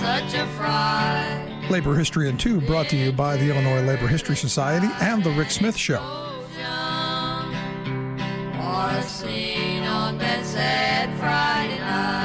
such a fright. Labor History in 2 brought to you by the Illinois Labor History Society and The Rick Smith Show. Or seen on that sad Friday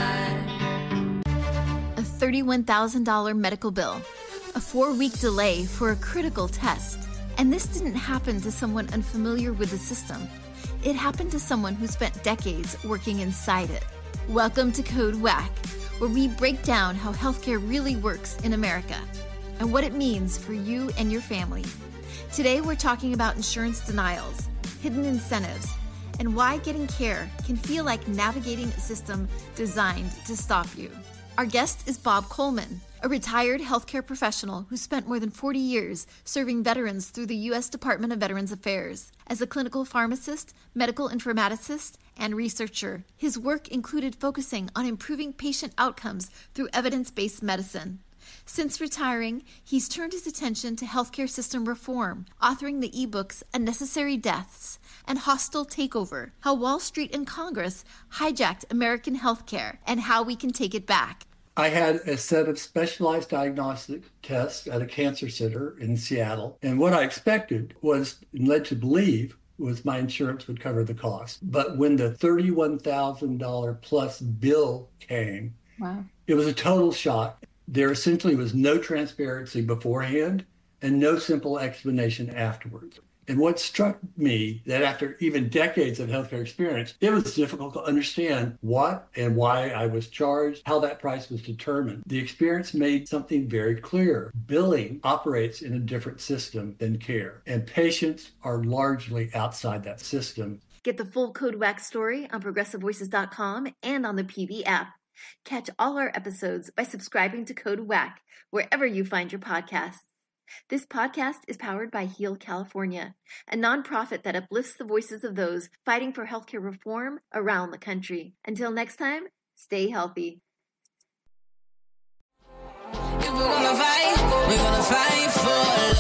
night. A $31,000 medical bill, a 4-week delay for a critical test. And this didn't happen to someone unfamiliar with the system. It happened to someone who spent decades working inside it. Welcome to Code WACK, where we break down how healthcare really works in America and what it means for you and your family. Today, we're talking about insurance denials, hidden incentives, and why getting care can feel like navigating a system designed to stop you. Our guest is Bob Coleman, a retired healthcare professional who spent more than 40 years serving veterans through the U.S. Department of Veterans Affairs. As a clinical pharmacist, medical informaticist, and researcher, his work included focusing on improving patient outcomes through evidence-based medicine. Since retiring, he's turned his attention to healthcare system reform, authoring the ebooks Unnecessary Deaths and Hostile Takeover, How Wall Street and Congress Hijacked American Healthcare and How We Can Take It Back. I had a set of specialized diagnostic tests at a cancer center in Seattle. And what I expected was, and led to believe, was my insurance would cover the cost. But when the $31,000 plus bill came, Wow. It was a total shock. There essentially was no transparency beforehand and no simple explanation afterwards. And what struck me, that after even decades of healthcare experience, it was difficult to understand what and why I was charged, how that price was determined. The experience made something very clear. Billing operates in a different system than care, and patients are largely outside that system. Get the full Code WACK story on ProgressiveVoices.com and on the PV app. Catch all our episodes by subscribing to Code WACK wherever you find your podcasts. This podcast is powered by Heal California, a nonprofit that uplifts the voices of those fighting for healthcare reform around the country. Until next time, stay healthy. If we're gonna fight for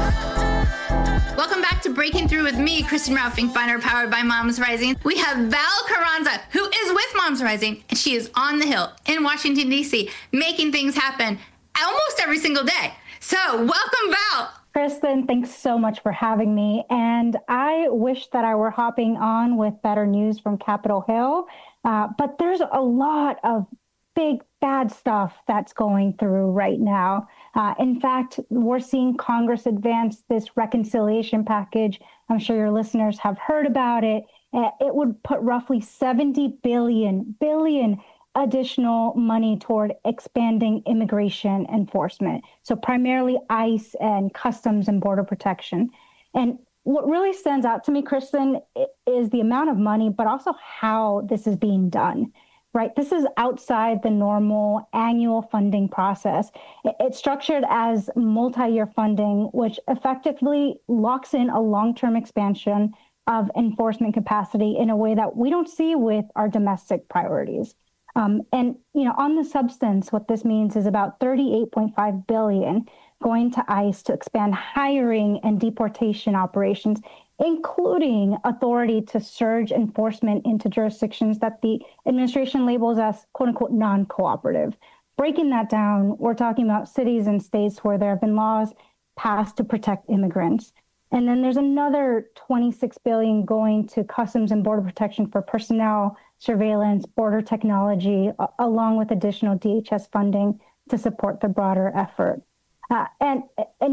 love. Welcome back to Breaking Through with me, Kristen Ralph Finkbeiner, powered by Moms Rising. We have Val Carranza, who is with Moms Rising, and she is on the Hill in Washington, D.C., making things happen almost every single day. So, welcome, Val. Kristen, thanks so much for having me. And I wish that I were hopping on with better news from Capitol Hill, but there's a lot of big, bad stuff that's going through right now. In fact, we're seeing Congress advance this reconciliation package. I'm sure your listeners have heard about it. It would put roughly $70 billion additional money toward expanding immigration enforcement. So primarily ICE and Customs and Border Protection. And what really stands out to me, Kristen, is the amount of money, but also how this is being done, right? This is outside the normal annual funding process. It's structured as multi-year funding, which effectively locks in a long-term expansion of enforcement capacity in a way that we don't see with our domestic priorities. And, on the substance, what this means is about $38.5 billion going to ICE to expand hiring and deportation operations, including authority to surge enforcement into jurisdictions that the administration labels as, quote unquote, non-cooperative. Breaking that down, we're talking about cities and states where there have been laws passed to protect immigrants. And then there's another $26 billion going to Customs and Border Protection for personnel, surveillance, border technology, along with additional DHS funding to support the broader effort. And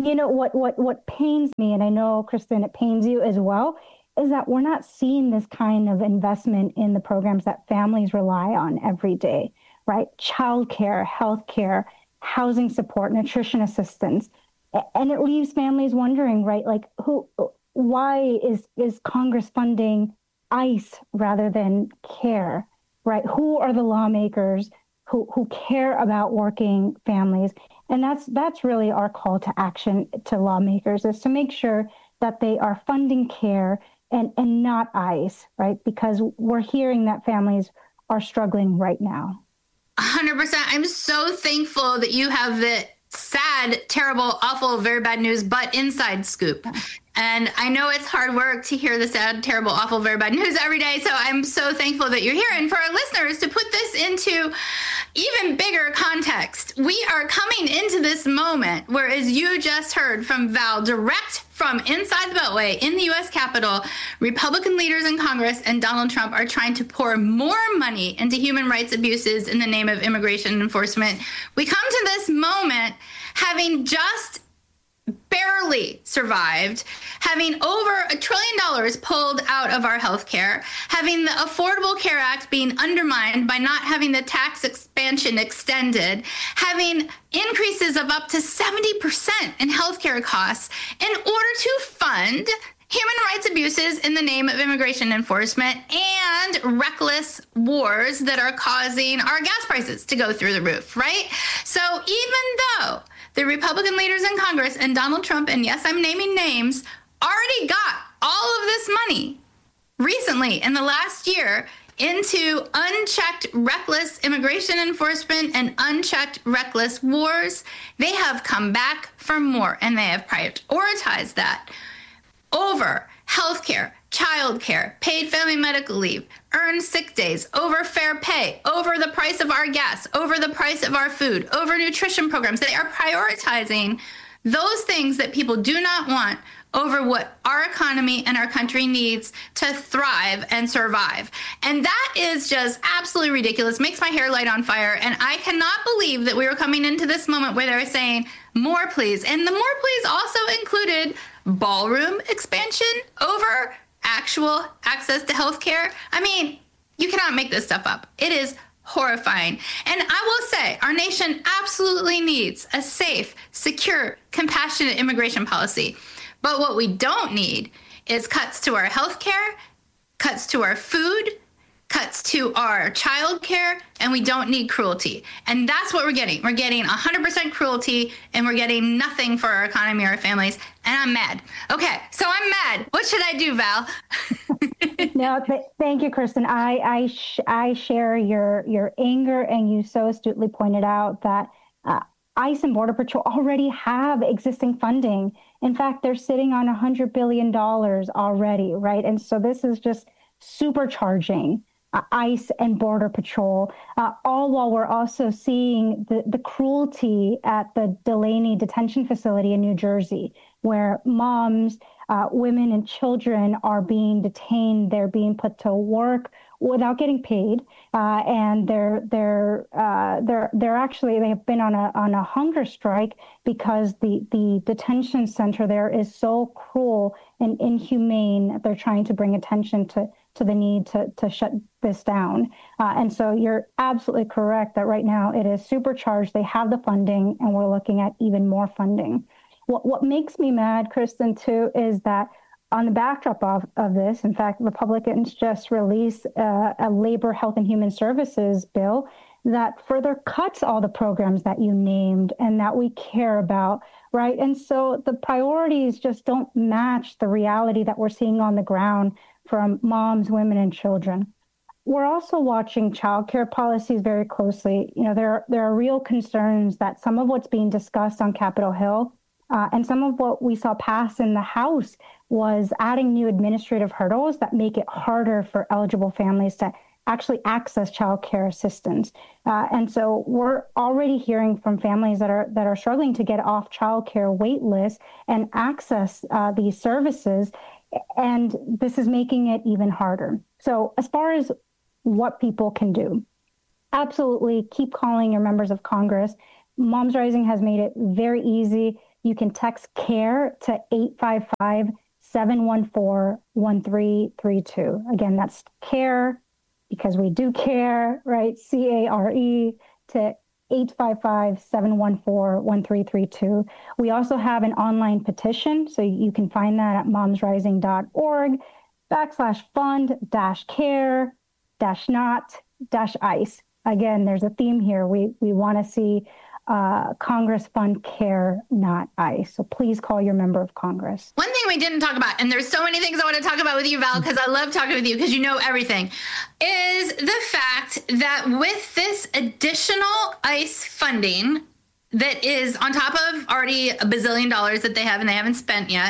what pains me, and I know, Kristen, it pains you as well, is that we're not seeing this kind of investment in the programs that families rely on every day, right? Childcare, healthcare, housing support, nutrition assistance. And it leaves families wondering, right, why is Congress funding ICE rather than care, right? Who are the lawmakers who care about working families? And that's really our call to action to lawmakers, is to make sure that they are funding care and not ICE, right? Because we're hearing that families are struggling right now. 100%. I'm so thankful that you have the sad, terrible, awful, very bad news, but inside scoop. And I know it's hard work to hear the sad, terrible, awful, very bad news every day. So I'm so thankful that you're here. And for our listeners, to put this into even bigger context, we are coming into this moment where, as you just heard from Val, direct from inside the Beltway in the U.S. Capitol, Republican leaders in Congress and Donald Trump are trying to pour more money into human rights abuses in the name of immigration enforcement. We come to this moment having just barely survived, having over $1 trillion pulled out of our healthcare, having the Affordable Care Act being undermined by not having the tax expansion extended, having increases of up to 70% in healthcare costs in order to fund human rights abuses in the name of immigration enforcement and reckless wars that are causing our gas prices to go through the roof, right? So even though the Republican leaders in Congress and Donald Trump, and yes, I'm naming names, already got all of this money recently in the last year into unchecked, reckless immigration enforcement and unchecked, reckless wars, they have come back for more, and they have prioritized that over healthcare, childcare, paid family medical leave, earned sick days, over fair pay, over the price of our gas, over the price of our food, over nutrition programs. They are prioritizing those things that people do not want over what our economy and our country needs to thrive and survive. And that is just absolutely ridiculous. Makes my hair light on fire. And I cannot believe that we were coming into this moment where they're saying, more please. And the more please also included ballroom expansion over actual access to healthcare. I mean, you cannot make this stuff up. It is horrifying. And I will say, our nation absolutely needs a safe, secure, compassionate immigration policy. But what we don't need is cuts to our healthcare, cuts to our food, cuts to our childcare, and we don't need cruelty. And that's what we're getting. We're getting 100% cruelty, and we're getting nothing for our economy or our families. And I'm mad. Okay, so I'm mad. What should I do, Val? No, thank you, Kristen. I share your anger, and you so astutely pointed out that ICE and Border Patrol already have existing funding. In fact, they're sitting on $100 billion already, right? And so this is just supercharging ICE and Border Patrol, all while we're also seeing the cruelty at the Delaney detention facility in New Jersey, where moms, women, and children are being detained. They're being put to work without getting paid, and they're actually, they have been on a hunger strike because the detention center there is so cruel and inhumane. They're trying to bring attention to the need to shut this down. And so you're absolutely correct that right now it is supercharged. They have the funding, and we're looking at even more funding. What makes me mad, Kristen, too, is that on the backdrop of this, in fact, Republicans just released a labor, health, and human services bill that further cuts all the programs that you named and that we care about, right? And so the priorities just don't match the reality that we're seeing on the ground from moms, women, and children. We're also watching childcare policies very closely. You know, there are real concerns that some of what's being discussed on Capitol Hill and some of what we saw pass in the House was adding new administrative hurdles that make it harder for eligible families to actually access childcare assistance. And so we're already hearing from families that are struggling to get off childcare wait lists and access these services. And this is making it even harder. So as far as what people can do, absolutely keep calling your members of Congress. Moms Rising has made it very easy. You can text CARE to 855-714-1332. Again, that's CARE because we do care, right? CARE to 855-714-1332. We also have an online petition, so you can find that at momsrising.org/fund-care-not-ICE. Again, there's a theme here. We want to see Congress fund CARE, not ICE. So please call your member of Congress. One thing we didn't talk about, and there's so many things I want to talk about with you, Val, because I love talking with you because you know everything, is the fact that with this additional ICE funding that is on top of already $1 bazillion that they have and they haven't spent yet,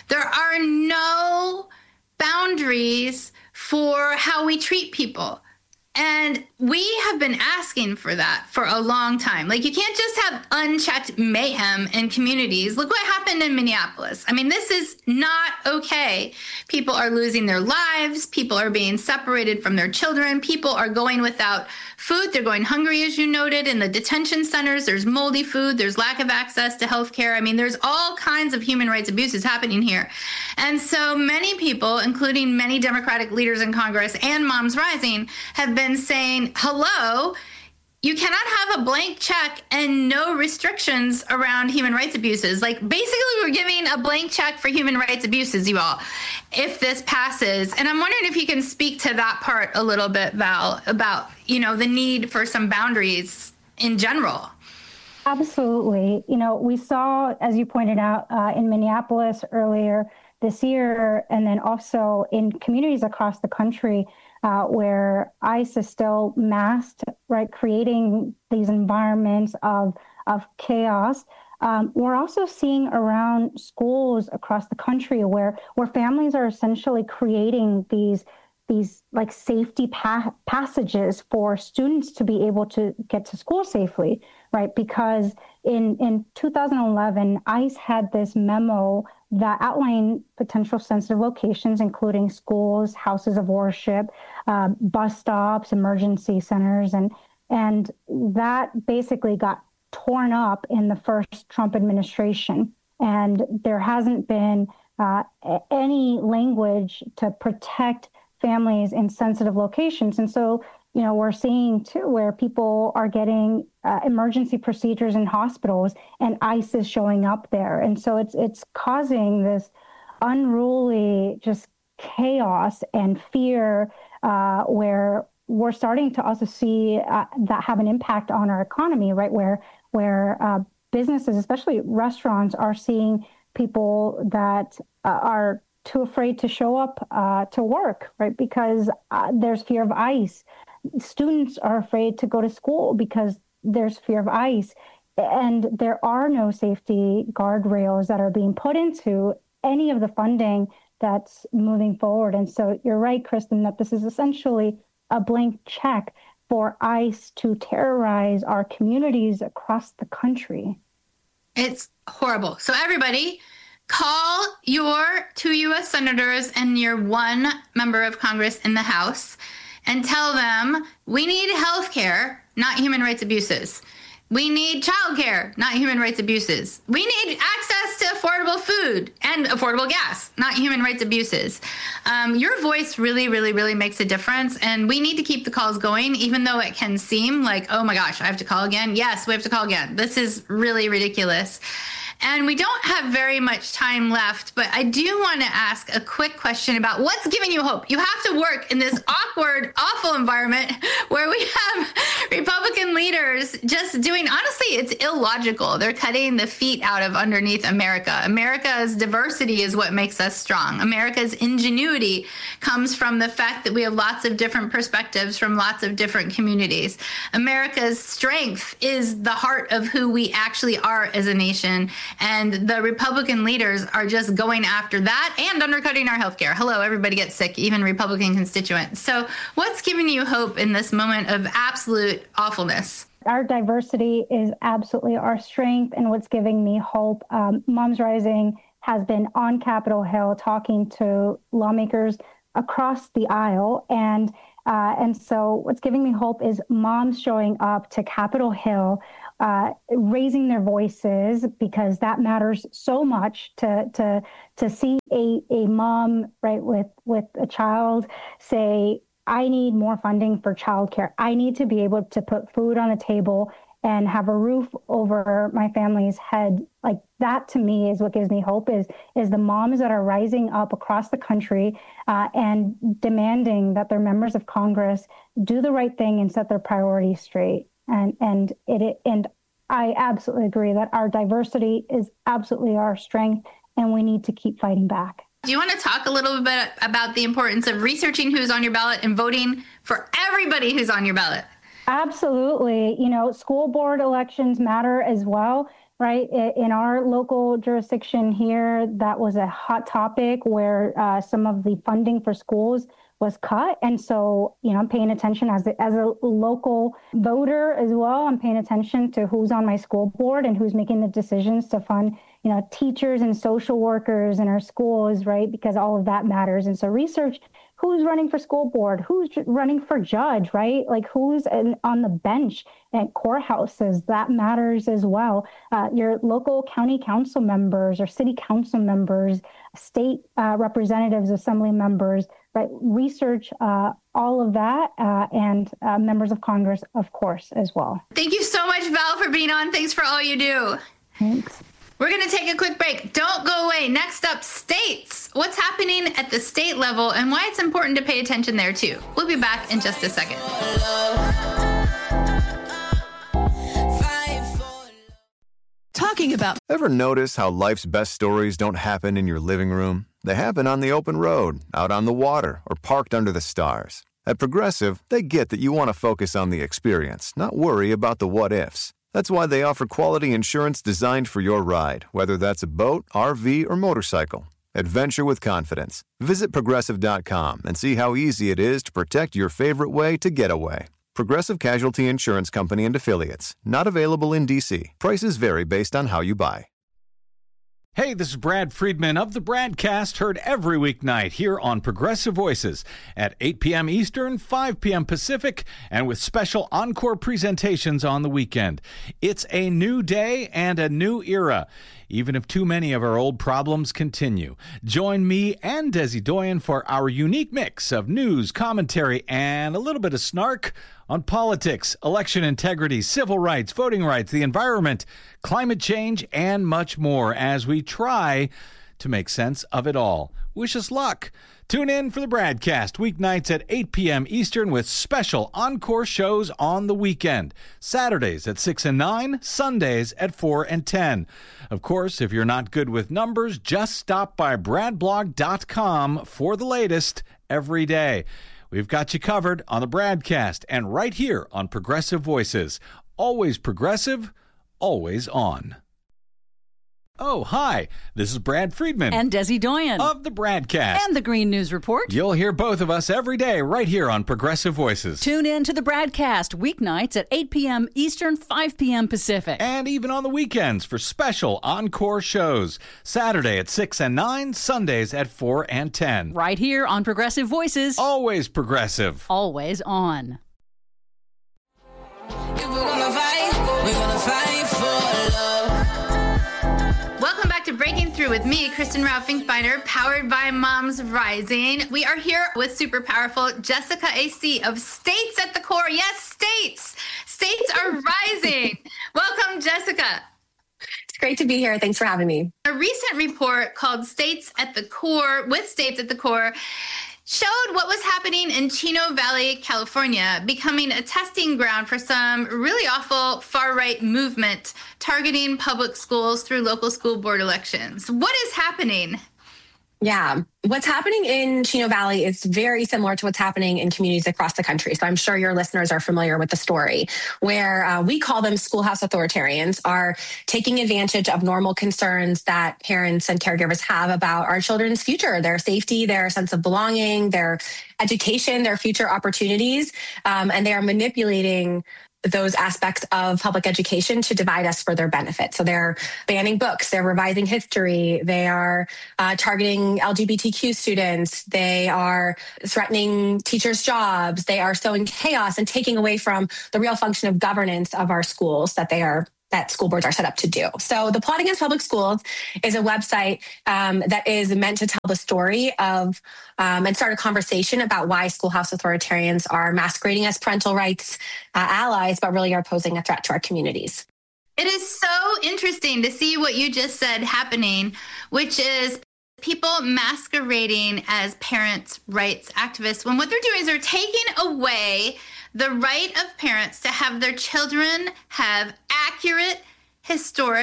There are no boundaries for how we treat people. And we have been asking for that for a long time. Like, you can't just have unchecked mayhem in communities. Look what happened in Minneapolis. I mean, this is not okay. People are losing their lives. People are being separated from their children. People are going without food. They're going hungry, as you noted. In the detention centers, there's moldy food. There's lack of access to health care. I mean, there's all kinds of human rights abuses happening here. And so many people, including many Democratic leaders in Congress and Moms Rising, have been saying, hello, you cannot have a blank check and no restrictions around human rights abuses. Like, basically, we're giving a blank check for human rights abuses, you all, if this passes. And I'm wondering if you can speak to that part a little bit, Val, about, you know, the need for some boundaries in general. Absolutely. You know, we saw, as you pointed out, in Minneapolis earlier this year, and then also in communities across the country, where ICE is still masked, right, creating these environments of chaos. We're also seeing around schools across the country where families are essentially creating these like safety passages for students to be able to get to school safely, right? Because in 2011, ICE had this memo that outlined potential sensitive locations, including schools, houses of worship, bus stops, emergency centers, and that basically got torn up in the first Trump administration. And there hasn't been any language to protect families in sensitive locations. And so, you know, we're seeing too where people are getting emergency procedures in hospitals and ICE is showing up there. And so it's causing this unruly just chaos and fear where we're starting to also see that have an impact on our economy, right? Where businesses, especially restaurants, are seeing people that are too afraid to show up to work, right? Because there's fear of ICE. Students are afraid to go to school because there's fear of ICE. And there are no safety guardrails that are being put into any of the funding that's moving forward. And so you're right, Kristen, that this is essentially a blank check for ICE to terrorize our communities across the country. It's horrible. So everybody, call your 2 U.S. senators and your 1 member of Congress in the House and tell them we need health care, not human rights abuses. We need childcare, not human rights abuses. We need access to affordable food and affordable gas, not human rights abuses. Your voice really, really, really makes a difference. And we need to keep the calls going, even though it can seem like, oh my gosh, I have to call again. Yes, we have to call again. This is really ridiculous. And we don't have very much time left, but I do want to ask a quick question about what's giving you hope. You have to work in this awkward, awful environment where we have Republican leaders just doing, honestly, it's illogical. They're cutting the feet out of underneath America. America's diversity is what makes us strong. America's ingenuity comes from the fact that we have lots of different perspectives from lots of different communities. America's strength is the heart of who we actually are as a nation. And the Republican leaders are just going after that and undercutting our healthcare. Hello, everybody gets sick, even Republican constituents. So what's giving you hope in this moment of absolute awfulness? Our diversity is absolutely our strength and what's giving me hope. Moms Rising has been on Capitol Hill talking to lawmakers across the aisle. And so what's giving me hope is moms showing up to Capitol Hill, raising their voices, because that matters so much to see a mom, right, with a child say, I need more funding for childcare. I need to be able to put food on the table and have a roof over my family's head. Like, that to me is what gives me hope, is the moms that are rising up across the country and demanding that their members of Congress do the right thing and set their priorities straight. And I absolutely agree that our diversity is absolutely our strength, and we need to keep fighting back. Do you want to talk a little bit about the importance of researching who's on your ballot and voting for everybody who's on your ballot? Absolutely. School board elections matter as well, right? In our local jurisdiction here, that was a hot topic where some of the funding for schools was cut. And so, I'm paying attention as a local voter as well. I'm paying attention to who's on my school board and who's making the decisions to fund, teachers and social workers in our schools, right? Because all of that matters. And so research who's running for school board, who's running for judge, right? Like who's on the bench at courthouses, that matters as well. Your local county council members or city council members, state representatives, assembly members, right? Research all of that and members of Congress, of course, as well. Thank you so much, Val, for being on. Thanks for all you do. Thanks. We're going to take a quick break. Don't go away. Next up, states. What's happening at the state level and why it's important to pay attention there, too. We'll be back in just a second. Talking about. Ever notice how life's best stories don't happen in your living room? They happen on the open road, out on the water, or parked under the stars. At Progressive, they get that you want to focus on the experience, not worry about the what-ifs. That's why they offer quality insurance designed for your ride, whether that's a boat, RV, or motorcycle. Adventure with confidence. Visit Progressive.com and see how easy it is to protect your favorite way to get away. Progressive Casualty Insurance Company and Affiliates. Not available in D.C. Prices vary based on how you buy. Hey, this is Brad Friedman of the Bradcast, heard every weeknight here on Progressive Voices at 8 p.m. Eastern, 5 p.m. Pacific, and with special encore presentations on the weekend. It's a new day and a new era, even if too many of our old problems continue. Join me and Desi Doyen for our unique mix of news, commentary, and a little bit of snark on politics, election integrity, civil rights, voting rights, the environment, climate change, and much more as we try to make sense of it all. Wish us luck. Tune in for the Bradcast weeknights at 8 p.m. Eastern with special encore shows on the weekend. Saturdays at 6 and 9, Sundays at 4 and 10. Of course, if you're not good with numbers, just stop by bradblog.com for the latest every day. We've got you covered on the Bradcast and right here on Progressive Voices. Always progressive, always on. Oh, hi. This is Brad Friedman. And Desi Doyen. Of the Bradcast. And the Green News Report. You'll hear both of us every day right here on Progressive Voices. Tune in to the Bradcast weeknights at 8 p.m. Eastern, 5 p.m. Pacific. And even on the weekends for special encore shows. Saturday at 6 and 9, Sundays at 4 and 10. Right here on Progressive Voices. Always progressive. Always on. If we're gonna fight, we're gonna fight for love. Welcome back to Breaking Through with me, Kristen Ralph Finkbeiner, powered by Moms Rising. We are here with super powerful Jessica A.C. of States at the Core. Yes, states. States are rising. Welcome, Jessica. It's great to be here. Thanks for having me. A recent report called States at the Core, with States at the Core, showed what was happening in Chino Valley, California, becoming a testing ground for some really awful far-right movement targeting public schools through local school board elections. What is happening? Yeah. What's happening in Chino Valley is very similar to what's happening in communities across the country. So I'm sure your listeners are familiar with the story, where we call them schoolhouse authoritarians, are taking advantage of normal concerns that parents and caregivers have about our children's future, their safety, their sense of belonging, their education, their future opportunities. And they are manipulating those aspects of public education to divide us for their benefit. So they're banning books, they're revising history, they are targeting LGBTQ students, they are threatening teachers' jobs, they are sowing chaos and taking away from the real function of governance of our schools that school boards are set up to do. So the Plot Against Public Schools is a website that is meant to tell the story of and start a conversation about why schoolhouse authoritarians are masquerading as parental rights allies, but really are posing a threat to our communities. It is so interesting to see what you just said happening, which is people masquerading as parents' rights activists when what they're doing is they're taking away the right of parents to have their children have accurate, historic,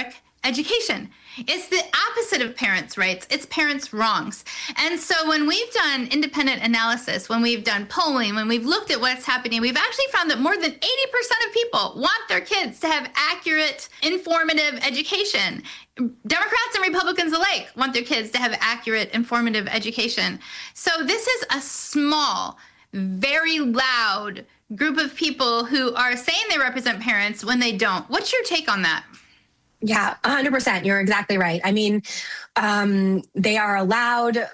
education. It's the opposite of parents' rights. It's parents' wrongs. And so when we've done independent analysis, when we've done polling, when we've looked at what's happening, we've actually found that more than 80% of people want their kids to have accurate, informative education. Democrats and Republicans alike want their kids to have accurate, informative education. So this is a small, very loud group of people who are saying they represent parents when they don't. What's your take on that? Yeah, 100%. You're exactly right. I mean, they are a loud,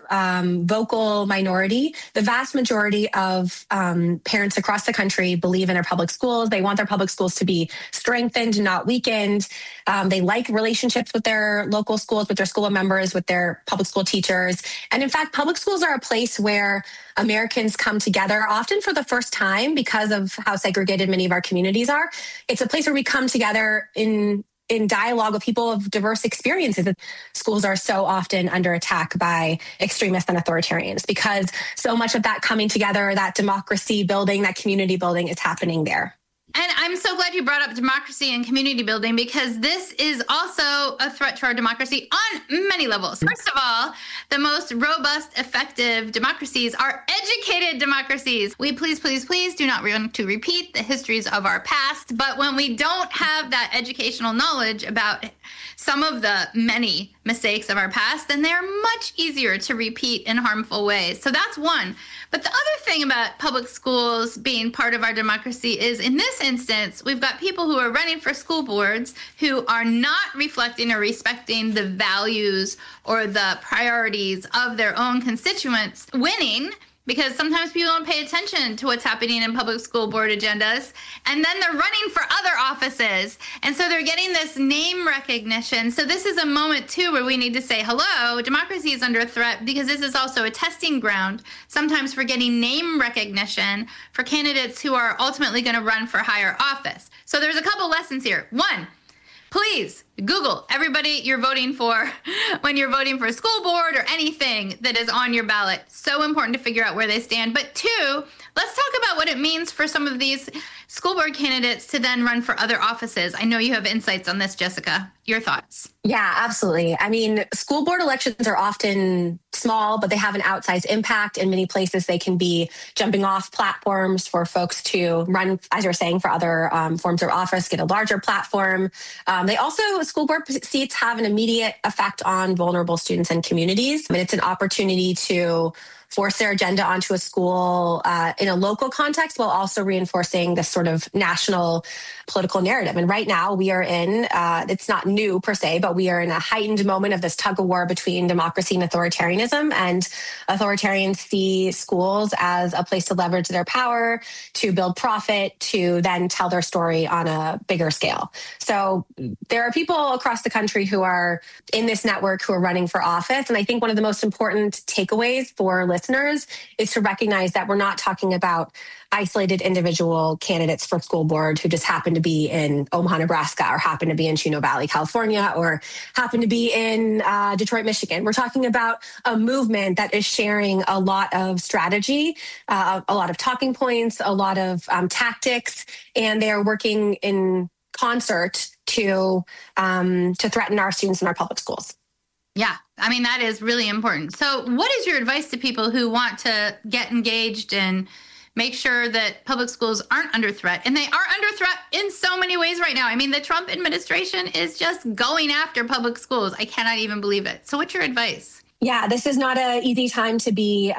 vocal minority. The vast majority of parents across the country believe in their public schools. They want their public schools to be strengthened, not weakened. They like relationships with their local schools, with their school members, with their public school teachers. And in fact, public schools are a place where Americans come together, often for the first time because of how segregated many of our communities are. It's a place where we come together in dialogue with people of diverse experiences. Schools are so often under attack by extremists and authoritarians because so much of that coming together, that democracy building, that community building is happening there. And I'm so glad you brought up democracy and community building, because this is also a threat to our democracy on many levels. First of all, the most robust, effective democracies are educated democracies. We please do not want to repeat the histories of our past. But when we don't have that educational knowledge about some of the many mistakes of our past, then they're much easier to repeat in harmful ways. So that's one. But the other thing about public schools being part of our democracy is, in this instance, we've got people who are running for school boards who are not reflecting or respecting the values or the priorities of their own constituents winning, because sometimes people don't pay attention to what's happening in public school board agendas. And then they're running for other offices. And so they're getting this name recognition. So this is a moment, too, where we need to say, hello, democracy is under threat, because this is also a testing ground, sometimes for getting name recognition for candidates who are ultimately going to run for higher office. So there's a couple lessons here. One, please Google everybody you're voting for when you're voting for a school board or anything that is on your ballot. So important to figure out where they stand. But two, let's talk about what it means for some of these school board candidates to then run for other offices. I know you have insights on this, Jessica. Your thoughts? Yeah, absolutely. I mean, school board elections are often small, but they have an outsized impact. In many places, they can be jumping off platforms for folks to run, as you're saying, for other forms of office, get a larger platform. They also, school board seats have an immediate effect on vulnerable students and communities. I mean, it's an opportunity to force their agenda onto a school in a local context, while also reinforcing this sort of national political narrative. And right now we are in, it's not new per se, but we are in a heightened moment of this tug of war between democracy and authoritarianism. And authoritarians see schools as a place to leverage their power, to build profit, to then tell their story on a bigger scale. So there are people across the country who are in this network who are running for office. And I think one of the most important takeaways for listeners is to recognize that we're not talking about isolated individual candidates for school board who just happen to be in Omaha, Nebraska, or happen to be in Chino Valley, California, or happen to be in Detroit, Michigan. We're talking about a movement that is sharing a lot of strategy, a lot of talking points, a lot of tactics, and they're working in concert to threaten our students in our public schools. Yeah, I mean, that is really important. So what is your advice to people who want to get engaged and make sure that public schools aren't under threat? And they are under threat in so many ways right now. I mean, the Trump administration is just going after public schools. I cannot even believe it. So what's your advice? Yeah, this is not an easy time to be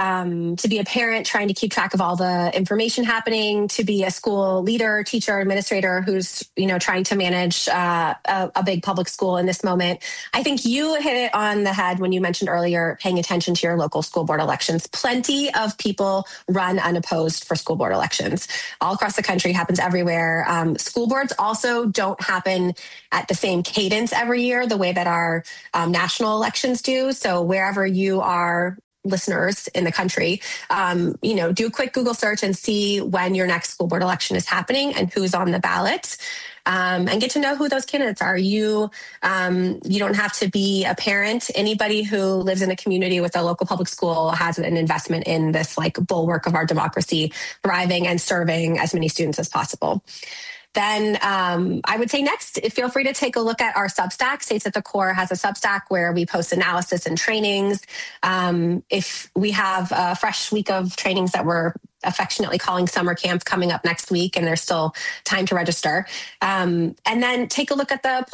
a parent trying to keep track of all the information happening, to be a school leader, teacher, administrator who's, trying to manage a big public school in this moment. I think you hit it on the head when you mentioned earlier paying attention to your local school board elections. Plenty of people run unopposed for school board elections. All across the country, happens everywhere. School boards also don't happen at the same cadence every year, the way that our national elections do. So wherever you are, listeners in the country, do a quick Google search and see when your next school board election is happening and who's on the ballot, and get to know who those candidates are. You don't have to be a parent. Anybody who lives in a community with a local public school has an investment in this bulwark of our democracy thriving and serving as many students as possible. Then I would say next, feel free to take a look at our Substack. States at the Core has a Substack where we post analysis and trainings. If we have a fresh week of trainings that we're affectionately calling summer camp coming up next week, and there's still time to register. And then take a look at the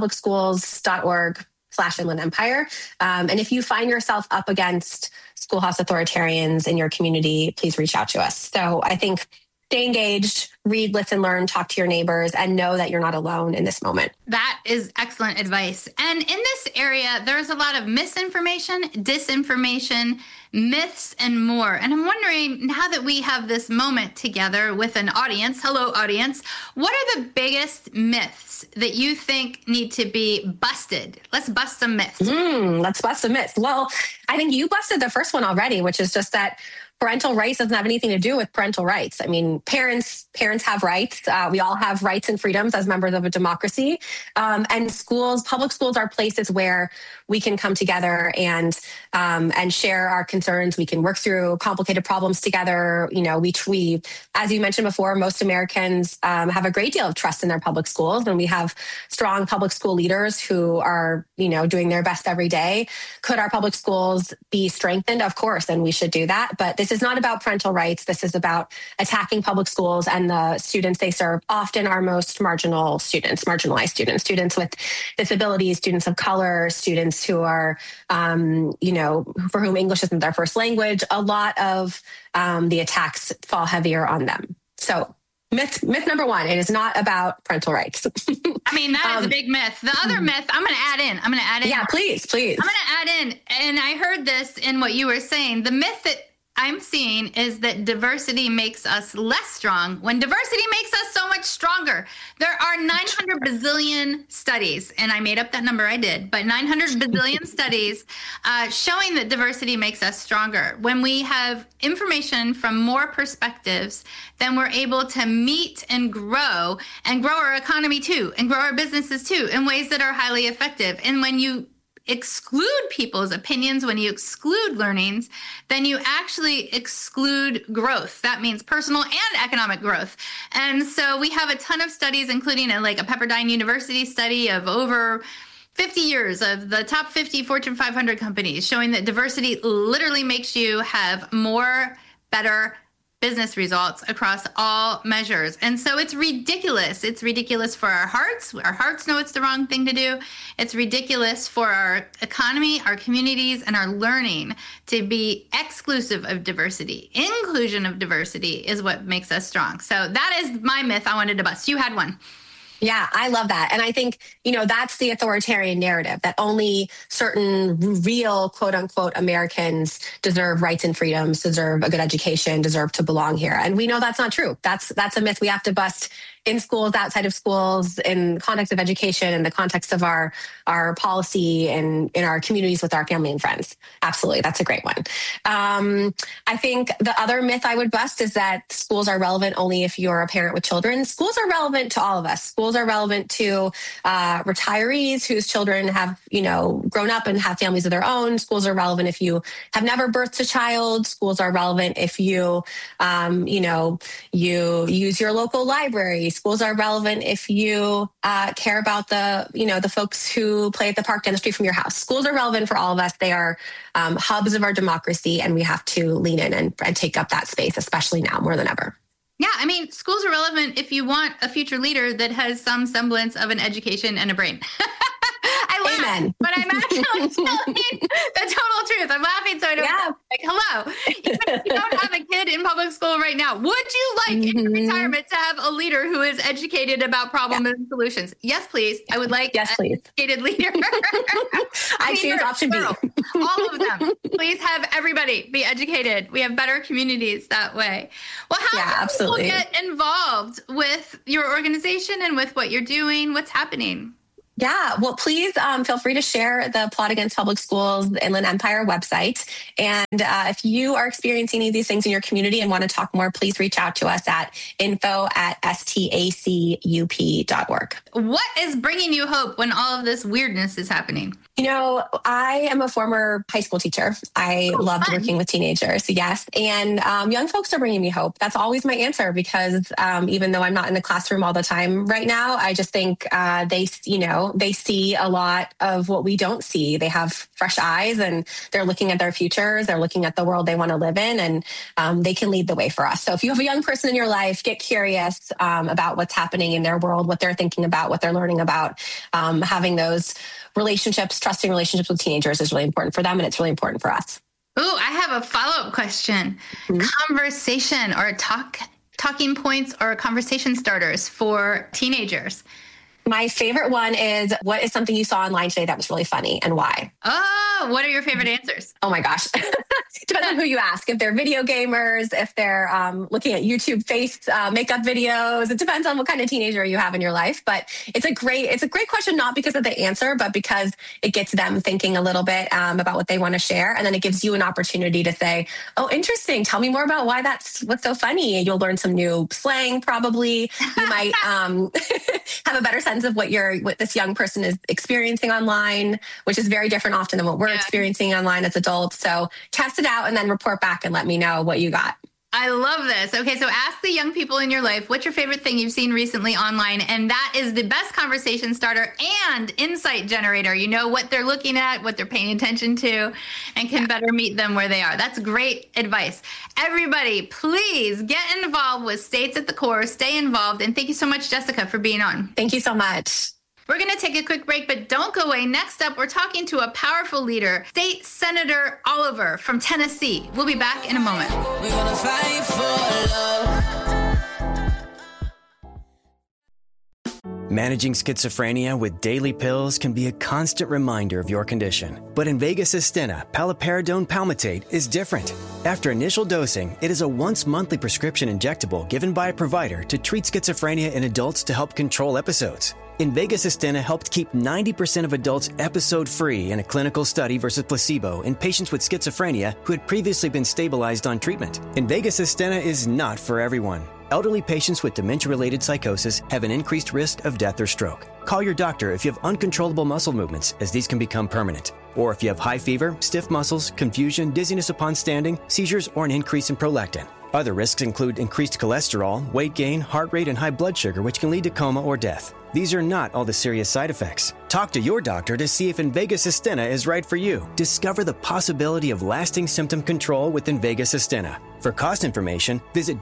plotagainstpublicsschools.org/Inland Empire. And if you find yourself up against schoolhouse authoritarians in your community, please reach out to us. So I think stay engaged, read, listen, learn, talk to your neighbors, and know that you're not alone in this moment. That is excellent advice. And in this area, there's a lot of misinformation, disinformation, myths, and more. And I'm wondering, now that we have this moment together with an audience, hello audience, what are the biggest myths that you think need to be busted? Let's bust some myths. Let's bust some myths. Well, I think you busted the first one already, which is just that parental rights doesn't have anything to do with parental rights. I mean, parents have rights. We all have rights and freedoms as members of a democracy. And schools, public schools, are places where we can come together and share our concerns. We can work through complicated problems together. You know, we as you mentioned before, most Americans have a great deal of trust in their public schools, and we have strong public school leaders who are, doing their best every day. Could our public schools be strengthened? Of course, and we should do that. But this is not about parental rights. This is about attacking public schools and the students they serve, often our most marginalized students with disabilities, students of color, students who are, for whom English isn't their first language. A lot of the attacks fall heavier on them. So myth number one, it is not about parental rights. I mean, that is a big myth. The other myth, I'm going to add in. Yeah, please. I'm going to add in, and I heard this in what you were saying. The myth that I'm seeing is that diversity makes us less strong when diversity makes us so much stronger. There are 900 bazillion studies, and I made up that number, I did, but 900 bazillion studies showing that diversity makes us stronger. When we have information from more perspectives, then we're able to meet and grow our economy too, and grow our businesses too in ways that are highly effective. And when you exclude people's opinions, when you exclude learnings, then you actually exclude growth. That means personal and economic growth. And so we have a ton of studies, including a Pepperdine University study of over 50 years of the top 50 Fortune 500 companies, showing that diversity literally makes you have more, better business results across all measures. And so it's ridiculous. It's ridiculous for our hearts. Our hearts know it's the wrong thing to do. It's ridiculous for our economy, our communities, and our learning to be exclusive of diversity. Inclusion of diversity is what makes us strong. So that is my myth I wanted to bust. You had one. Yeah, I love that. And I think, that's the authoritarian narrative, that only certain real, quote unquote, Americans deserve rights and freedoms, deserve a good education, deserve to belong here. And we know that's not true. That's a myth we have to bust in schools, outside of schools, in the context of education, in the context of our policy, and in our communities with our family and friends. Absolutely. That's a great one. I think the other myth I would bust is that schools are relevant only if you're a parent with children. Schools are relevant to all of us. Schools are relevant to retirees whose children have, grown up and have families of their own. Schools are relevant if you have never birthed a child. Schools are relevant if you, you use your local library. Schools are relevant if you care about the folks who play at the park down the street from your house. Schools are relevant for all of us. They are hubs of our democracy, and we have to lean in and take up that space, especially now more than ever. Yeah, I mean, schools are relevant if you want a future leader that has some semblance of an education and a brain. I laugh, Amen. but I'm actually telling the total truth. I'm laughing so I don't hello. Even if you don't have a kid in public school right now, would you like in retirement to have a leader who is educated about problems and solutions? Yes, please. I would like an educated leader. I choose option B. All of them. Please have everybody be educated. We have better communities that way. Well, how do people get involved with your organization and with what you're doing? What's happening? Yeah, well, please feel free to share the Plot Against Public Schools Inland Empire website. And if you are experiencing any of these things in your community and want to talk more, please reach out to us at info@stacup.org. What is bringing you hope when all of this weirdness is happening? You know, I am a former high school teacher. I loved working with teenagers. Yes. And young folks are bringing me hope. That's always my answer because even though I'm not in the classroom all the time right now, I just think they see a lot of what we don't see. They have fresh eyes and they're looking at their futures. They're looking at the world they want to live in, and they can lead the way for us. So if you have a young person in your life, get curious about what's happening in their world, what they're thinking about, what they're learning about. Having those relationships, trusting relationships with teenagers is really important for them, and it's really important for us. Ooh, I have a follow-up question. Conversation or talking points or conversation starters for teenagers. My favorite one is, what is something you saw online today that was really funny and why? Oh, what are your favorite answers? Oh my gosh. Depends on who you ask. If they're video gamers, if they're looking at YouTube face makeup videos, it depends on what kind of teenager you have in your life. But it's a great question, not because of the answer, but because it gets them thinking a little bit about what they want to share. And then it gives you an opportunity to say, oh, interesting. Tell me more about what's so funny. You'll learn some new slang, probably. You might have a better sense of what this young person is experiencing online, which is very different often than what we're experiencing online as adults. So test it out and then report back and let me know what you got. I love this. Okay, so ask the young people in your life, what's your favorite thing you've seen recently online? And that is the best conversation starter and insight generator. You know what they're looking at, what they're paying attention to, and can better meet them where they are. That's great advice. Everybody, please get involved with States at the Core. Stay involved. And thank you so much, Jessica, for being on. Thank you so much. We're going to take a quick break, but don't go away. Next up, we're talking to a powerful leader, State Senator Oliver from Tennessee. We'll be back in a moment. We're gonna fight for love. Managing schizophrenia with daily pills can be a constant reminder of your condition. But Invega Sustenna paliperidone palmitate is different. After initial dosing, it is a once-monthly prescription injectable given by a provider to treat schizophrenia in adults to help control episodes. Invega Sustenna helped keep 90% of adults episode-free in a clinical study versus placebo in patients with schizophrenia who had previously been stabilized on treatment. Invega Sustenna is not for everyone. Elderly patients with dementia-related psychosis have an increased risk of death or stroke. Call your doctor if you have uncontrollable muscle movements, as these can become permanent. Or if you have high fever, stiff muscles, confusion, dizziness upon standing, seizures, or an increase in prolactin. Other risks include increased cholesterol, weight gain, heart rate, and high blood sugar, which can lead to coma or death. These are not all the serious side effects. Talk to your doctor to see if Invega Sustenna is right for you. Discover the possibility of lasting symptom control with Invega Sustenna. For cost information, visit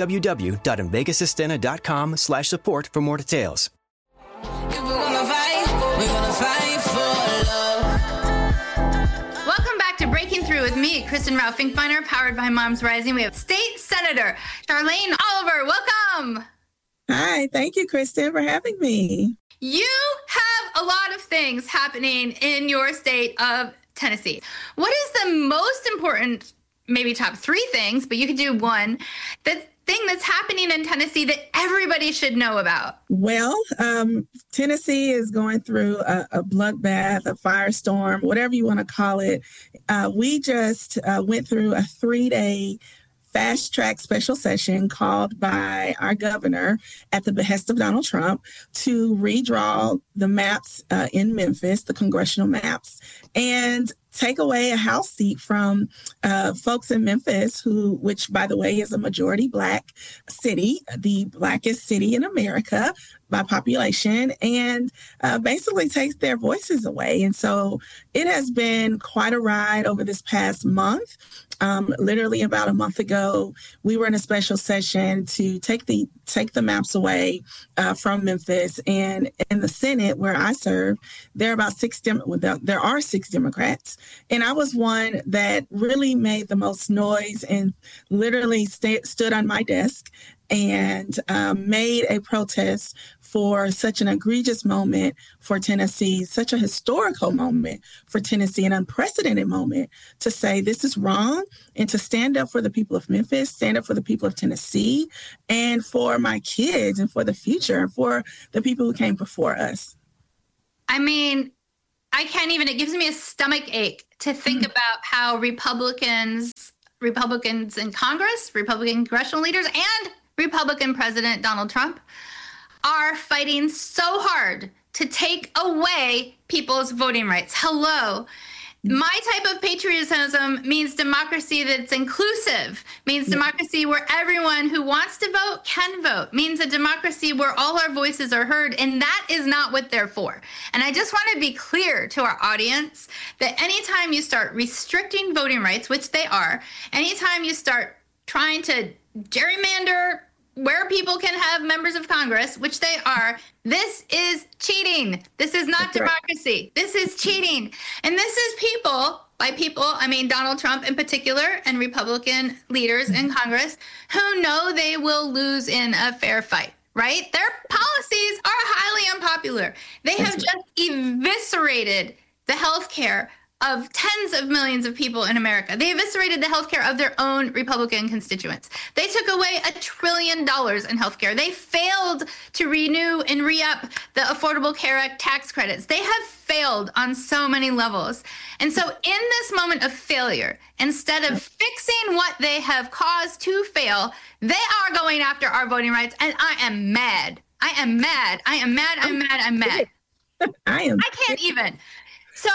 www.invegasustenna.com/support for more details. If we're gonna fight for love. Welcome back to Breaking Through with me, Kristen Rao Finkbeiner, powered by Moms Rising. We have State Senator Charlayne Oliver. Welcome. Hi, thank you, Kristen, for having me. You have a lot of things happening in your state of Tennessee. What is the most important, maybe top 3 things, but you could do one, the thing that's happening in Tennessee that everybody should know about? Well, Tennessee is going through a bloodbath, a firestorm, whatever you want to call it. We just went through a 3-day fast-track special session called by our governor at the behest of Donald Trump to redraw the maps in Memphis, the congressional maps, and take away a House seat from folks in Memphis, which, by the way, is a majority Black city, the Blackest city in America by population, and basically takes their voices away. And so it has been quite a ride over this past month. Literally about a month ago, we were in a special session to take the maps away from Memphis. And in the Senate, where I serve, there are 6 Democrats. And I was one that really made the most noise and literally stood on my desk and made a protest for such an egregious moment for Tennessee, such a historical moment for Tennessee, an unprecedented moment to say this is wrong and to stand up for the people of Memphis, stand up for the people of Tennessee, and for my kids and for the future and for the people who came before us. I mean, I can't even, it gives me a stomach ache to think about how Republicans in Congress, Republican congressional leaders, and Republican President Donald Trump are fighting so hard to take away people's voting rights. Hello. My type of patriotism means democracy that's inclusive, means democracy where everyone who wants to vote can vote, means a democracy where all our voices are heard, and that is not what they're for. And I just want to be clear to our audience that anytime you start restricting voting rights, which they are, anytime you start trying to gerrymander where people can have members of Congress, which they are, this is cheating. This is not democracy. This is cheating. And this is people, by people, I mean Donald Trump in particular and Republican leaders in Congress who know they will lose in a fair fight, right? Their policies are highly unpopular. They have just eviscerated the health care of tens of millions of people in America. They eviscerated the healthcare of their own Republican constituents. They took away $1 trillion in healthcare. They failed to renew and re-up the Affordable Care Act tax credits. They have failed on so many levels. And so in this moment of failure, instead of fixing what they have caused to fail, they are going after our voting rights. And I am mad. I am mad. I am mad. I'm mad. I'm mad. I can't even. So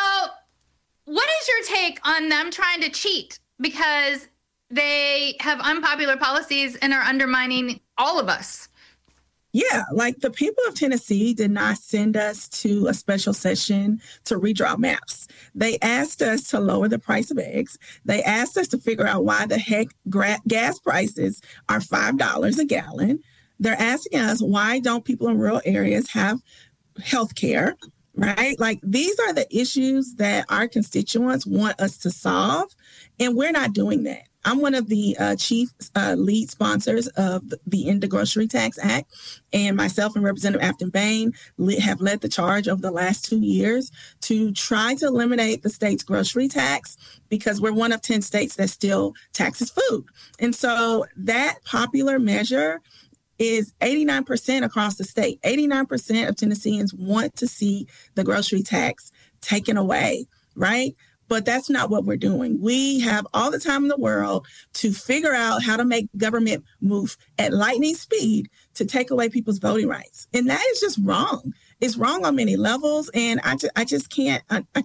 what is your take on them trying to cheat because they have unpopular policies and are undermining all of us? Yeah, like the people of Tennessee did not send us to a special session to redraw maps. They asked us to lower the price of eggs. They asked us to figure out why the heck gas prices are $5 a gallon. They're asking us, why don't people in rural areas have health care? Right? Like, these are the issues that our constituents want us to solve, and we're not doing that. I'm one of the chief lead sponsors of the End the Grocery Tax Act, and myself and Representative Afton Bain have led the charge over the last 2 years to try to eliminate the state's grocery tax, because we're one of 10 states that still taxes food. And so that popular measure is 89% across the state. 89% of Tennesseans want to see the grocery tax taken away, right? But that's not what we're doing. We have all the time in the world to figure out how to make government move at lightning speed to take away people's voting rights. And that is just wrong. It's wrong on many levels. And I just can't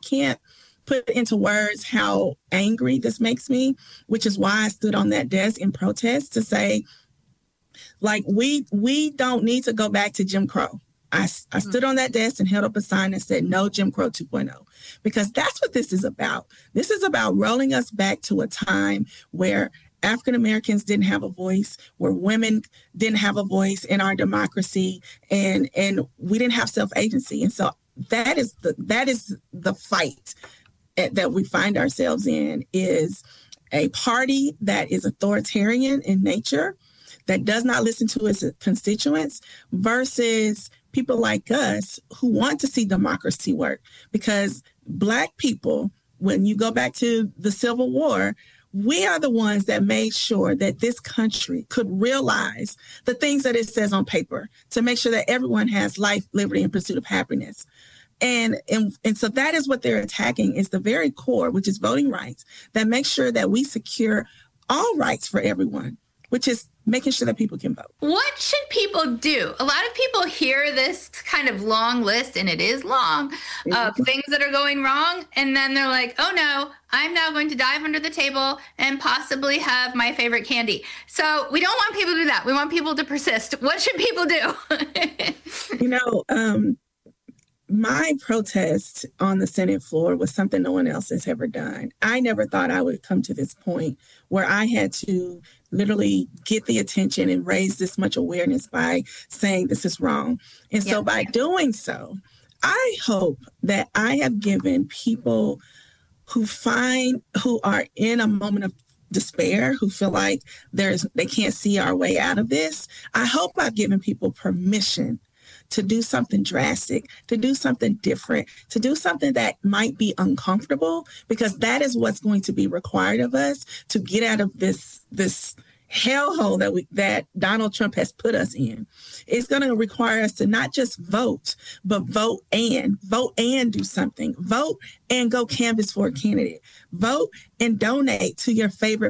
put into words how angry this makes me, which is why I stood on that desk in protest to say, like, we don't need to go back to Jim Crow. I stood on that desk and held up a sign that said, no Jim Crow 2.0, because that's what this is about. This is about rolling us back to a time where African Americans didn't have a voice, where women didn't have a voice in our democracy, and we didn't have self-agency. And so that is the fight that we find ourselves in, is a party that is authoritarian in nature, that does not listen to its constituents, versus people like us who want to see democracy work. Because Black people, when you go back to the Civil War, we are the ones that made sure that this country could realize the things that it says on paper, to make sure that everyone has life, liberty, and pursuit of happiness. And so that is what they're attacking, is the very core, which is voting rights, that makes sure that we secure all rights for everyone, which is making sure that people can vote. What should people do? A lot of people hear this kind of long list, and it is long, of things that are going wrong. And then they're like, oh no, I'm now going to dive under the table and possibly have my favorite candy. So we don't want people to do that. We want people to persist. What should people do? My protest on the Senate floor was something no one else has ever done. I never thought I would come to this point where I had to literally get the attention and raise this much awareness by saying this is wrong. And so by doing so, I hope that I have given people who are in a moment of despair, who feel like they can't see our way out of this. I hope I've given people permission to do something drastic, to do something different, to do something that might be uncomfortable, because that is what's going to be required of us to get out of this hellhole that Donald Trump has put us in. It's going to require us to not just vote, but vote and do something. Vote and go canvass for a candidate. Vote and donate to your favorite